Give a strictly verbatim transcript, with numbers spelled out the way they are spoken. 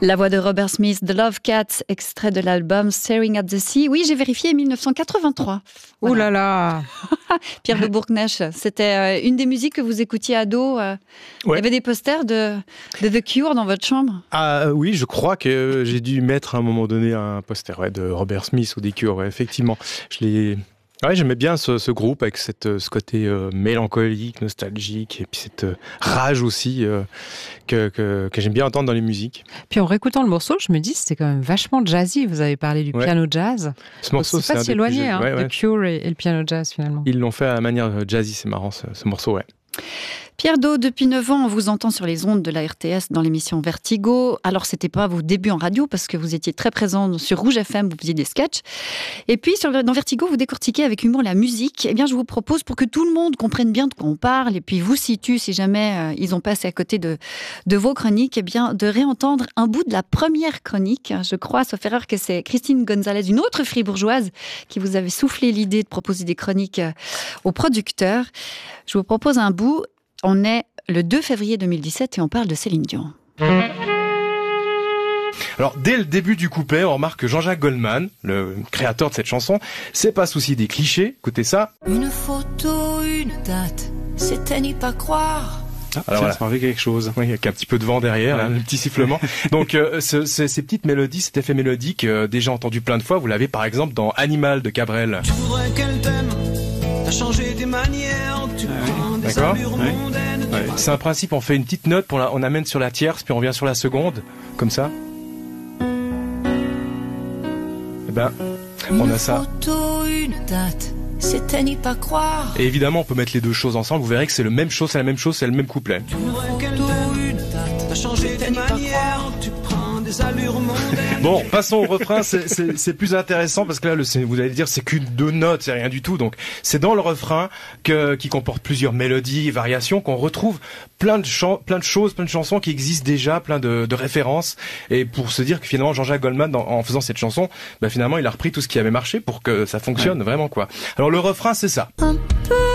La voix de Robert Smith, The Love Cats, extrait de l'album Staring at the Sea. Oui, j'ai vérifié, mille neuf cent quatre-vingt-trois. Voilà. Ouh là là. Pierre de Bourgnesch, c'était une des musiques que vous écoutiez ado. Ouais. Il y avait des posters de, de The Cure dans votre chambre? Ah oui, je crois que j'ai dû mettre à un moment donné un poster ouais, de Robert Smith ou The Cure, ouais, effectivement. Je l'ai... Ouais, j'aimais bien ce, ce groupe avec cette, ce côté euh, mélancolique, nostalgique, et puis cette euh, rage aussi euh, que, que, que j'aime bien entendre dans les musiques. Puis en réécoutant le morceau, je me dis c'était quand même vachement jazzy. Vous avez parlé du ouais. piano jazz. Ce morceau, c'est pas si éloigné, hein, ouais, ouais. de Cure et, et le piano jazz finalement. Ils l'ont fait à la manière jazzy, c'est marrant ce, ce morceau, ouais. Pierre Do, depuis neuf ans, on vous entend sur les ondes de la R T S dans l'émission Vertigo. Alors, c'était pas vos débuts en radio parce que vous étiez très présent sur Rouge F M, vous faisiez des sketchs. Et puis, sur, dans Vertigo, vous décortiquez avec humour la musique. Eh bien, je vous propose, pour que tout le monde comprenne bien de quoi on parle et puis vous situe, si jamais euh, ils ont passé à côté de, de vos chroniques, eh bien, de réentendre un bout de la première chronique. Je crois, sauf erreur, que c'est Christine Gonzalez, une autre fribourgeoise, qui vous avait soufflé l'idée de proposer des chroniques euh, aux producteurs. Je vous propose un bout. On est le deux février deux mille dix-sept et on parle de Céline Dion. Alors, dès le début du couplet, on remarque que Jean-Jacques Goldman, le créateur de cette chanson, s'est pas soucié des clichés. Écoutez ça. Une photo, une date, c'était n'y pas croire. Ah, alors voilà, ça m'a fait quelque chose. Oui, avec un petit peu de vent derrière, ouais. Là, un petit sifflement. Donc, euh, ce, ce, ces petites mélodies, cet effet mélodique, euh, déjà entendu plein de fois. Vous l'avez par exemple dans Animal de Cabrel. Tu voudrais qu'elle t'aime, t'as changé tes manières, tu prends des D'accord. allures Ouais. mondaines. Ouais. C'est un principe, on fait une petite note, on, la, on amène sur la tierce, puis on revient sur la seconde, comme ça. Et ben, on a ça. Une photo, une date, c'était n'y pas croire. Et évidemment, on peut mettre les deux choses ensemble, vous verrez que c'est le même chose, c'est la même chose, c'est le même couplet. Tu voudrais qu'elle t'aime, une date, t'as changé tes manières, tu prends des allures mondaines. Bon, passons au refrain, c'est, c'est, c'est plus intéressant parce que là, le, c'est, vous allez dire, c'est qu'une deux notes, c'est rien du tout. Donc, c'est dans le refrain que, qui comporte plusieurs mélodies, variations, qu'on retrouve plein de chants, plein de choses, plein de chansons qui existent déjà, plein de, de références. Et pour se dire que finalement, Jean-Jacques Goldman, en, en faisant cette chanson, bah, finalement, il a repris tout ce qui avait marché pour que ça fonctionne ouais. vraiment, quoi. Alors, le refrain, c'est ça.